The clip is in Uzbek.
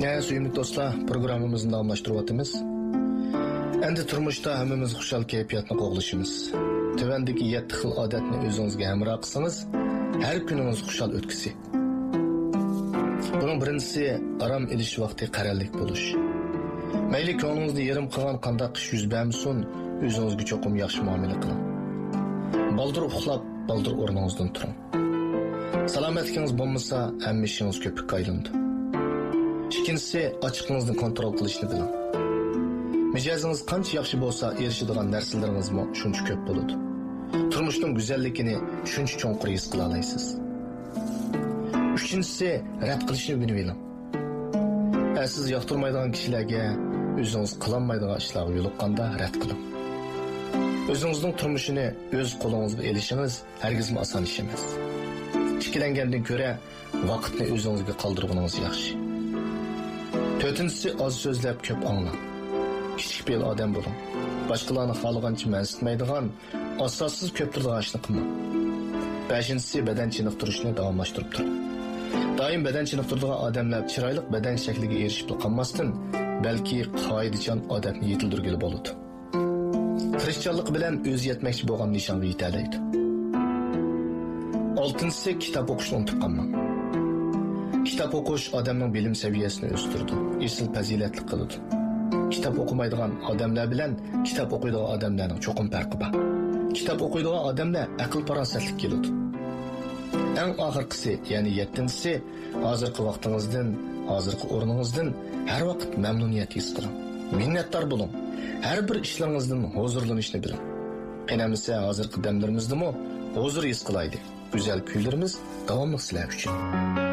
Suyumli dostlar, programımızı davamlaştırıyatımız. Endi turmuşda hammamiz xushal kayfiyatni qo'g'lishimiz. Tuvandagi 7 xil odatni o'zingizga hamroh qilsangiz, har kuningiz xushal o'tkisi. Buning birinchisi aram elish vaqti qarorlik bo'lish. Mayli ko'nglingizni yerim qilgan qanday ish yuz bermasin, o'zingizga cho'qim yaxshi muomala qiling. Baldir uxlab, baldir o'rningizdan turing. Salomatligingiz bo'lmasa, hamma ishingiz ko'pikka aylandi. İkincisi, açıklığınızı kontrol qilishni biling. Mijozingiz qancha yaxshi bo'lsa, erishadigan narsalarıngiz shuncha ko'p bo'ladi. Turmushning go'zalligini shuncha cho'nqur his qila olasiz. Uchinchisi, rad qilishni bilib. Siz yoqtirmaydigan kishilarga, o'zingiz qilolmaydigan ishlarga yo'liqqanda rad qiling. O'zingizning turmushini o'z qo'lingizga elishingiz hargizmi oson ish emas. Ikkilangandan ko'ra, vaqtni o'zingizga qoldirganingiz yaxshi. To'rtinchisi, oz so'zlab ko'p anglang. Kichik bir odam bo'ling. Boshqalarni xohlagancha mansitmaydigan, asossiz ko'p turadigan ishni qilmang. Beshinchisi, badan chiniqtirishni davomlashtirib turing. Doim badan chiniqtiradigan odamlar chiroyli badan shakliga erishib qolmasdan, balki qoidachan odatni yetildirgili bo'ladi. Tirishchanlik bilan o'zi yetmoqchi bo'lgan nishonga yetalaydi. Oltinchisi, kitob o'qishni unutib qolmang. Kitap o'qish odamning bilim saviyasini o'stiradi, esil fazilatli qiladi. Kitap o'qimaydigan odamlar bilan kitap o'qiydigan odamlarning cho'qim farqi bor. Kitap o'qiydigan odamlar aql-farosatli keladi. Eng oxirgisi, ya'ni 7-si, hozirgi vaqtingizdan, hozirgi o'rningizdan har vaqt mamnuniyat his qiling. Minnatdor bo'ling. Har bir ishlaringizdan huzurlanishni biling. Qanamisa hozirgi damlarimizdami huzur his qilaylik. Go'zal kuylarimiz davomli sizlar uchun.